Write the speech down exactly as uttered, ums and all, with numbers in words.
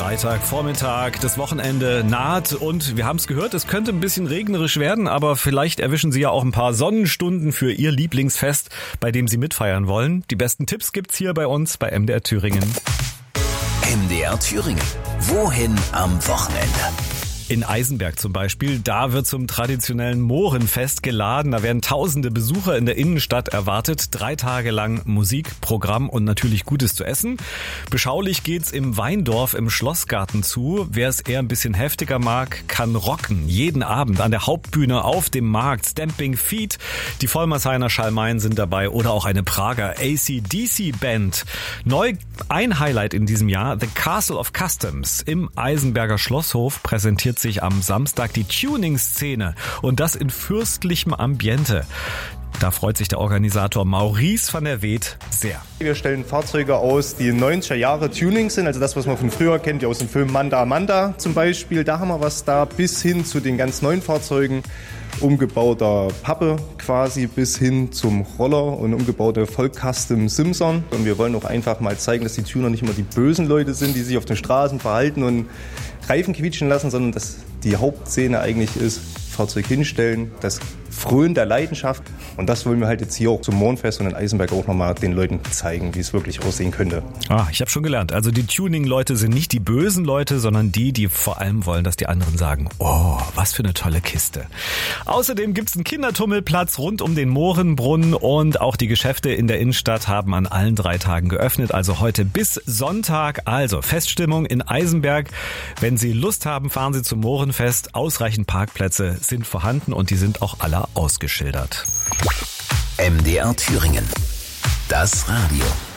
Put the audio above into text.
Freitagvormittag, das Wochenende naht und wir haben es gehört, es könnte ein bisschen regnerisch werden, aber vielleicht erwischen Sie ja auch ein paar Sonnenstunden für Ihr Lieblingsfest, bei dem Sie mitfeiern wollen. Die besten Tipps gibt's hier bei uns bei M D R Thüringen. M D R Thüringen. Wohin am Wochenende? In Eisenberg zum Beispiel, da wird zum traditionellen Mohrenfest geladen. Da werden tausende Besucher in der Innenstadt erwartet. Drei Tage lang Musik, Programm und natürlich Gutes zu essen. Beschaulich geht's im Weindorf im Schlossgarten zu. Wer es eher ein bisschen heftiger mag, kann rocken. Jeden Abend an der Hauptbühne auf dem Markt. Stamping Feet, die Vollmershiner Schalmeien sind dabei oder auch eine Prager A C D C Band. Neu ein Highlight in diesem Jahr, The Castle of Customs. Im Eisenberger Schlosshof präsentiert sich am Samstag die Tuning-Szene und das in fürstlichem Ambiente. Da freut sich der Organisator Maurice van der Weed sehr. Wir stellen Fahrzeuge aus, die neunziger Jahre Tuning sind, also das, was man von früher kennt, ja aus dem Film Manda Manda zum Beispiel. Da haben wir was da, bis hin zu den ganz neuen Fahrzeugen, umgebauter Pappe quasi, bis hin zum Roller und umgebaute Voll-Custom Simson. Und wir wollen auch einfach mal zeigen, dass die Tuner nicht immer die bösen Leute sind, die sich auf den Straßen verhalten und Reifen quietschen lassen, sondern dass die Hauptszene eigentlich ist, Fahrzeug hinstellen, das Frönen der Leidenschaft. Und das wollen wir halt jetzt hier auch zum Mohrenfest und in Eisenberg auch nochmal den Leuten zeigen, wie es wirklich aussehen könnte. Ah, ich habe schon gelernt. Also die Tuning-Leute sind nicht die bösen Leute, sondern die, die vor allem wollen, dass die anderen sagen, oh, was für eine tolle Kiste. Außerdem gibt's einen Kindertummelplatz rund um den Mohrenbrunnen und auch die Geschäfte in der Innenstadt haben an allen drei Tagen geöffnet. Also heute bis Sonntag. Also Feststimmung in Eisenberg. Wenn Sie Lust haben, fahren Sie zum Mohrenfest. Ausreichend Parkplätze sind vorhanden und die sind auch alle ausgeschildert. M D R Thüringen. Das Radio.